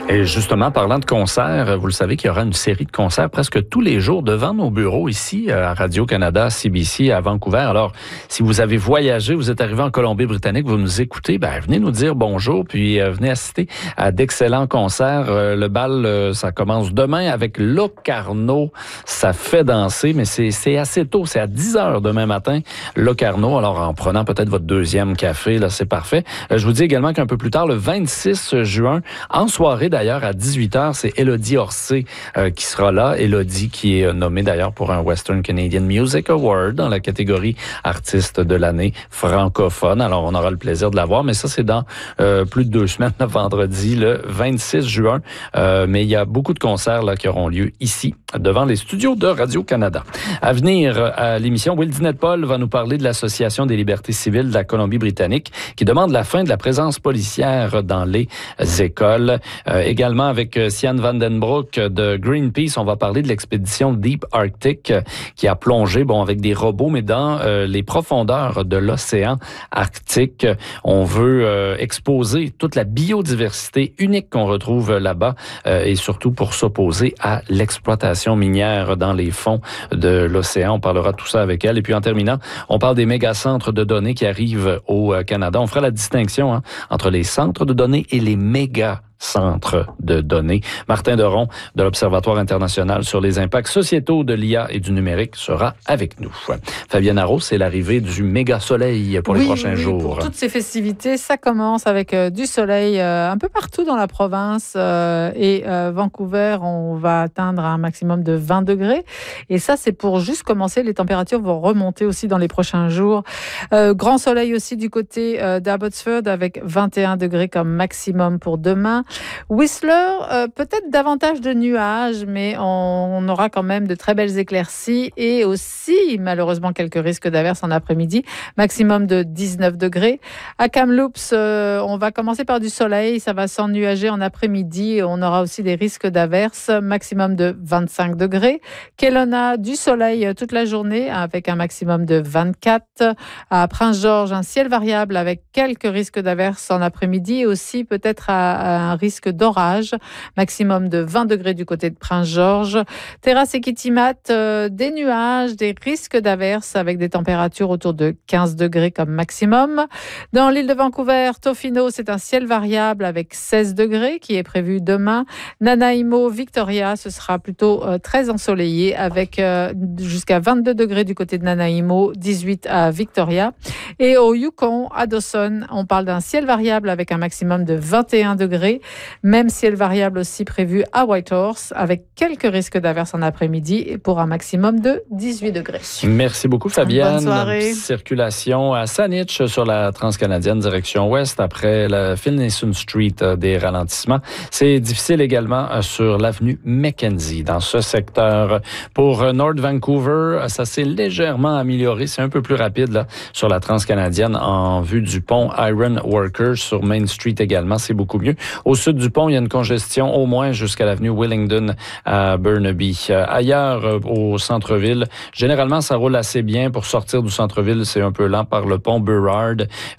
Et justement, parlant de concerts, vous le savez qu'il y aura une série de concerts presque tous les jours devant nos bureaux ici à Radio-Canada, CBC, à Vancouver. Alors, si vous avez voyagé, vous êtes arrivé en Colombie-Britannique, vous nous écoutez, venez nous dire bonjour, puis venez assister à d'excellents concerts. Le bal, ça commence demain avec Locarno. Ça fait danser, mais c'est assez tôt, c'est à 10h demain matin, Locarno. Alors, en prenant peut-être votre deuxième café, là, c'est parfait. Je vous dis également qu'un peu plus tard, le 26 juin, en soirée d'ailleurs, à 18h, c'est Élodie Orsay qui sera là. Élodie qui est nommée d'ailleurs pour un Western Canadian Music Award dans la catégorie artiste de l'année francophone. Alors, on aura le plaisir de la voir, mais ça, c'est dans plus de 2 semaines, le vendredi, le 26 juin. Mais il y a beaucoup de concerts là, qui auront lieu ici, devant les studios de Radio-Canada. À venir à l'émission, Will Dinette-Paul va nous parler de l'Association des libertés civiles de la Colombie-Britannique qui demande la fin de la présence policière dans les écoles. Également avec Sian Vandenbroek de Greenpeace, on va parler de l'expédition Deep Arctic qui a plongé, avec des robots, mais dans les profondeurs de l'océan Arctique. On veut exposer toute la biodiversité unique qu'on retrouve là-bas et surtout pour s'opposer à l'exploitation minière dans les fonds de l'océan. On parlera de tout ça avec elle. Et puis en terminant, on parle des méga-centres de données qui arrivent au Canada. On fera la distinction entre les centres de données et les méga-centres de données. Martin Deron de l'Observatoire international sur les impacts sociétaux de l'IA et du numérique sera avec nous. Fabienne Arros, c'est l'arrivée du méga soleil pour les prochains jours. Pour toutes ces festivités, ça commence avec du soleil un peu partout dans la province et Vancouver, on va atteindre un maximum de 20 degrés. Et ça, c'est pour juste commencer. Les températures vont remonter aussi dans les prochains jours. Grand soleil aussi du côté d'Abbotsford avec 21 degrés comme maximum pour demain. Whistler, peut-être davantage de nuages, mais on aura quand même de très belles éclaircies et aussi, malheureusement, quelques risques d'averses en après-midi, maximum de 19 degrés. À Kamloops, on va commencer par du soleil, ça va s'ennuager en après-midi, on aura aussi des risques d'averses, maximum de 25 degrés. Kelowna, du soleil toute la journée avec un maximum de 24. À Prince-Georges, un ciel variable avec quelques risques d'averses en après-midi et aussi peut-être un risque d'orage, maximum de 20 degrés du côté de Prince-Georges. Terrasse et Kitimat, des nuages, des risques d'averses avec des températures autour de 15 degrés comme maximum. Dans l'île de Vancouver, Tofino, c'est un ciel variable avec 16 degrés qui est prévu demain. Nanaimo, Victoria, ce sera plutôt très ensoleillé avec jusqu'à 22 degrés du côté de Nanaimo, 18 à Victoria. Et au Yukon, à Dawson, on parle d'un ciel variable avec un maximum de 21 degrés. Même ciel variable aussi prévu à Whitehorse avec quelques risques d'averses en après-midi et pour un maximum de 18 degrés. Merci beaucoup Fabienne. Bonne soirée. Circulation à Saanich sur la transcanadienne direction ouest après la Finlayson Street, des ralentissements. C'est difficile également sur l'avenue Mackenzie dans ce secteur. Pour North Vancouver, ça s'est légèrement amélioré. C'est un peu plus rapide là sur la transcanadienne en vue du pont Iron Workers sur Main Street également. C'est beaucoup mieux. Au sud du pont, il y a une congestion au moins jusqu'à l'avenue Willingdon à Burnaby. Ailleurs, au centre-ville, généralement, ça roule assez bien. Pour sortir du centre-ville, c'est un peu lent par le pont Burrard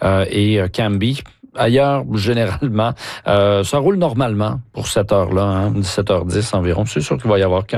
et Cambie. Ailleurs, généralement, ça roule normalement pour cette heure-là, 17h10 environ. C'est sûr qu'il va y avoir